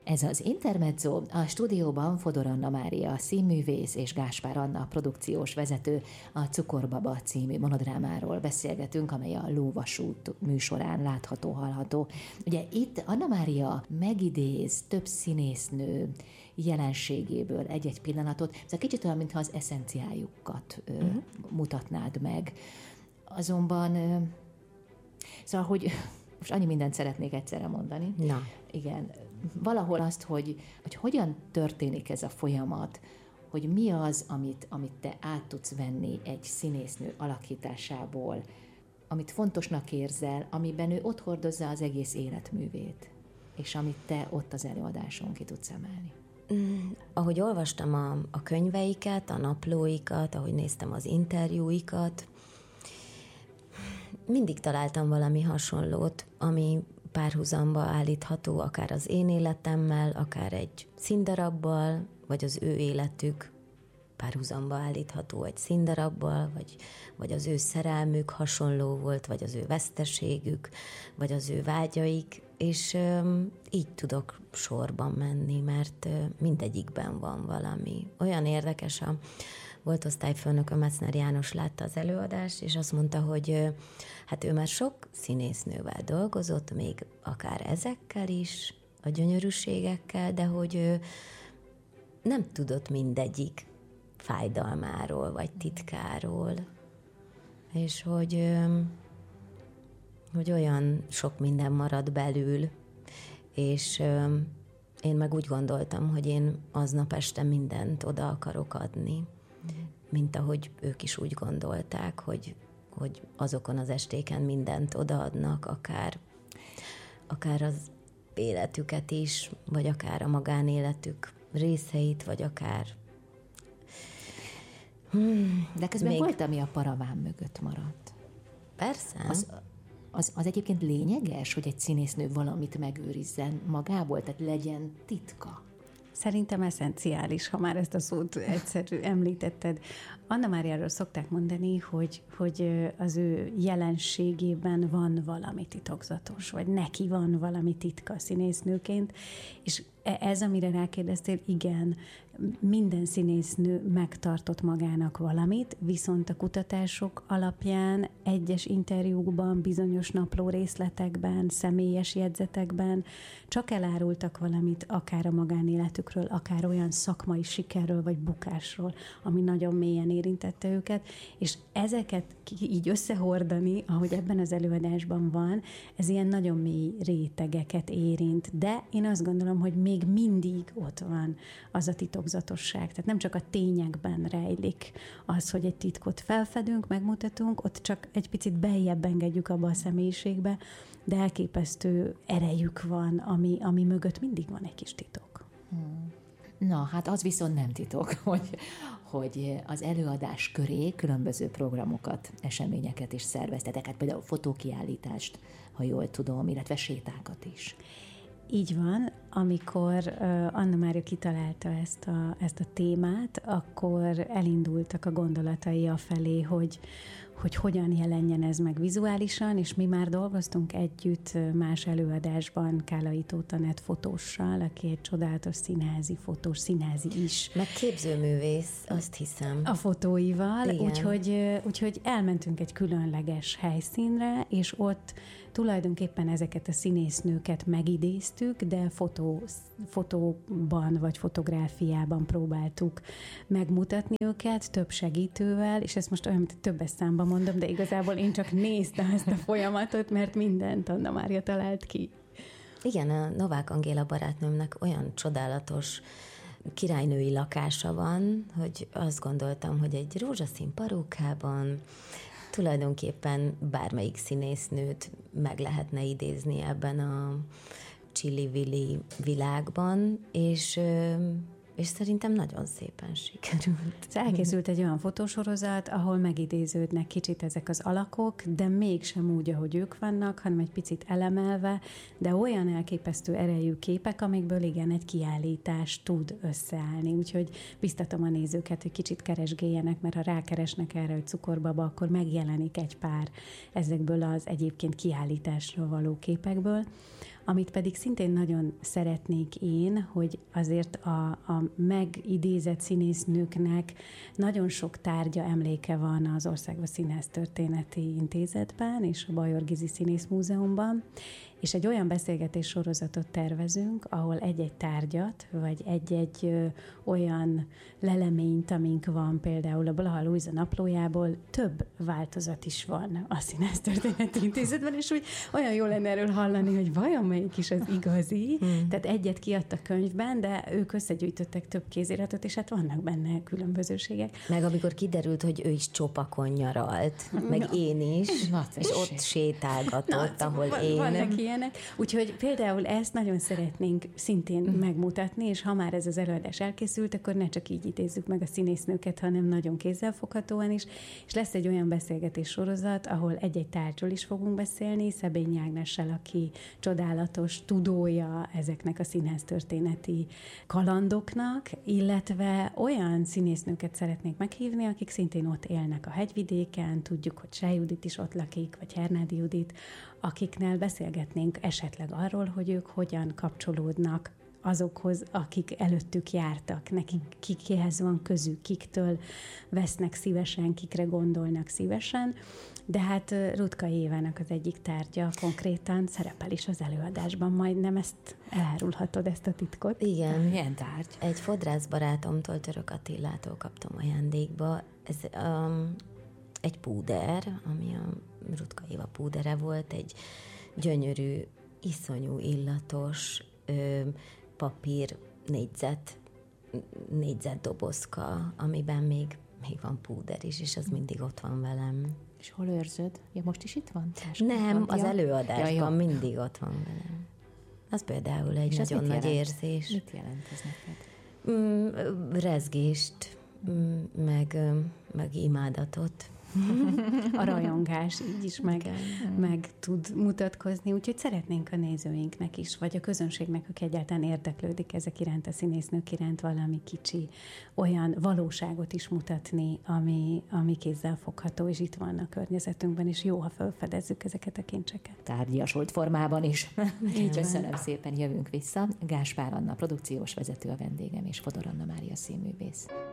Ez az Intermezzo, a stúdióban Fodor Anna Mária színművész és Gáspár Anna produkciós vezető, a Cukorbaba című monodrámáról beszélgetünk, amely a Lóvasút műsorán látható, hallható. Ugye itt Anna Mária megidéz több színésznő jelenségéből egy-egy pillanatot, ez kicsit olyan, mintha az eszenciájukat mutatnád meg. Azonban, szóval, hogy most annyi mindent szeretnék egyszerre mondani. Na. Igen. Valahol azt, hogy hogyan történik ez a folyamat, hogy mi az, amit te át tudsz venni egy színésznő alakításából, amit fontosnak érzel, amiben ő ott hordozza az egész életművét, és amit te ott az előadáson ki tudsz emelni. Ahogy olvastam a könyveiket, a naplóikat, ahogy néztem az interjúikat, mindig találtam valami hasonlót, ami párhuzamba állítható akár az én életemmel, akár egy színdarabbal, vagy az ő életük párhuzamba állítható egy színdarabbal, vagy az ő szerelmük hasonló volt, vagy az ő veszteségük, vagy az ő vágyaik, és így tudok sorban menni, mert mindegyikben van valami. Olyan érdekes, volt osztályfőnököm, Metzner János látta az előadást, és azt mondta, hogy hát ő már sok színésznővel dolgozott, még akár ezekkel is, a gyönyörűségekkel, de hogy ő nem tudott mindegyik fájdalmáról, vagy titkáról, és hogy olyan sok minden marad belül, és én meg úgy gondoltam, hogy én aznap este mindent oda akarok adni, mint ahogy ők is úgy gondolták, hogy azokon az estéken mindent odaadnak, akár az életüket is, vagy akár a magánéletük részeit, vagy akár... De közben volt, ami a paraván mögött maradt. Persze. Az egyébként lényeges, hogy egy színésznő valamit megőrizzen magából, tehát legyen titka. Szerintem eszenciális, ha már ezt a szót egyszerű említetted. Anna Máriáról szokták mondani, hogy az ő jelenségében van valami titokzatos, vagy neki van valami titka színésznőként, és ez, amire rákérdeztél, igen, minden színésznő megtartott magának valamit, viszont a kutatások alapján egyes interjúkban, bizonyos napló részletekben, személyes jegyzetekben csak elárultak valamit, akár a magánéletükről, akár olyan szakmai sikerről, vagy bukásról, ami nagyon mélyen érintette őket, és ezeket így összehordani, ahogy ebben az előadásban van, ez ilyen nagyon mély rétegeket érint, de én azt gondolom, hogy még mindig ott van az a titokzatosság. Tehát nem csak a tényekben rejlik az, hogy egy titkot felfedünk, megmutatunk, ott csak egy picit beljebb engedjük abba a személyiségbe, de elképesztő erejük van, ami mögött mindig van egy kis titok. Na, hát az viszont nem titok, hogy az előadás köré különböző programokat, eseményeket is szerveztetek, hát például fotókiállítást, ha jól tudom, illetve sétákat is. Így van, amikor Anna Mária kitalálta ezt a témát, akkor elindultak a gondolatai afelé, hogy hogyan jelenjen ez meg vizuálisan, és mi már dolgoztunk együtt más előadásban Kálai Tóth Anett fotóssal, aki egy csodálatos színházi fotós, színházi is. Meg képzőművész, azt hiszem. A fotóival, úgyhogy elmentünk egy különleges helyszínre, és ott tulajdonképpen ezeket a színésznőket megidéztük, de fotóban vagy fotográfiában próbáltuk megmutatni őket, több segítővel, és ezt most olyan, mint többes számban mondom, de igazából én csak néztem ezt a folyamatot, mert mindent Anna Mária talált ki. Igen, a Novák Angéla barátnőmnek olyan csodálatos királynői lakása van, hogy azt gondoltam, hogy egy rózsaszín parókában tulajdonképpen bármelyik színésznőt meg lehetne idézni ebben a Chili-Willy világban, és szerintem nagyon szépen sikerült. Elkészült egy olyan fotósorozat, ahol megidéződnek kicsit ezek az alakok, de mégsem úgy, ahogy ők vannak, hanem egy picit elemelve, de olyan elképesztő erejű képek, amikből igen, egy kiállítás tud összeállni. Úgyhogy biztatom a nézőket, hogy kicsit keresgéljenek, mert ha rákeresnek erre, hogy Cukorbaba, akkor megjelenik egy pár ezekből az egyébként kiállításra való képekből. Amit pedig szintén nagyon szeretnék én, hogy azért a megidézett színésznőknek nagyon sok tárgya, emléke van az Országos Színésztörténeti Intézetben és a Bajor Gizi Színészmúzeumban, és egy olyan beszélgetés sorozatot tervezünk, ahol egy-egy tárgyat, vagy egy-egy olyan leleményt, amink van például a Blaha Lujza naplójából, több változat is van a Színésztörténeti Intézetben, és úgy olyan jó lenne erről hallani, hogy vajon melyik is az igazi. Tehát egyet kiadtak könyvben, de ők összegyűjtöttek több kéziratot, és hát vannak benne különbözőségek. Meg amikor kiderült, hogy ő is Csopakon nyaralt, meg én is, és ott sétálgatott, ahol én. Vannak ilyenek. Úgyhogy például ezt nagyon szeretnénk szintén megmutatni, és ha már ez az előadás elkészült, akkor ne csak így idézzük meg a színésznőket, hanem nagyon kézzelfoghatóan is. És lesz egy olyan beszélgetés sorozat, ahol egy-egy tárgyról is fogunk beszélni, Szebényi Ágnessel, aki csodálatos tudója ezeknek a színháztörténeti kalandoknak, illetve olyan színésznőket szeretnék meghívni, akik szintén ott élnek a hegyvidéken, tudjuk, hogy Sáj Judit is ott lakik, vagy Hernádi Judit, akiknél beszélgetnénk esetleg arról, hogy ők hogyan kapcsolódnak azokhoz, akik előttük jártak, nekik kihez van közük, kiktől vesznek szívesen, kikre gondolnak szívesen, de hát Rutka Évának az egyik tárgya konkrétan szerepel is az előadásban, majdnem ezt elárulhatod, ezt a titkot. Igen. Milyen tárgy? Egy fodrászbarátomtól, Török Attilától kaptam ajándékba. Ez egy púder, ami a Rutka Éva púdere volt, egy gyönyörű, iszonyú illatos papír négyzet dobozka, amiben még van púder is, és az mindig ott van velem. És hol őrzöd? Ja, most is itt van? Nem, az előadásban mindig ott van velem. Az például egy nagyon nagy érzés. Mit jelent ez neked? Rezgést, meg imádatot. A rajongás így is meg tud mutatkozni, úgyhogy szeretnénk a nézőinknek is, vagy a közönségnek, aki egyáltalán érdeklődik ezek iránt, a színésznők iránt valami kicsi olyan valóságot is mutatni, ami kézzel fogható, és itt van a környezetünkben, és jó, ha felfedezzük ezeket a kincseket. Tárgyasult formában is. Köszönöm szépen, jövünk vissza. Gáspár Anna, produkciós vezető a vendégem, és Fodor Anna Mária színművész.